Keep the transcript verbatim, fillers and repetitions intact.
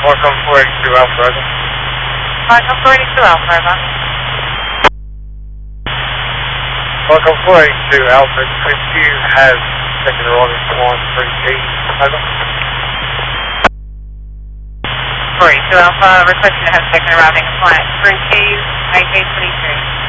Welcome four eighty-two Alpha, over. Welcome four eighty-two Alpha, over. Welcome four eighty-two Alpha, could you have taken the wrong one three keys, over? four eighty-two Alpha, requesting to have second routing flight three keys, eight eight twenty-two.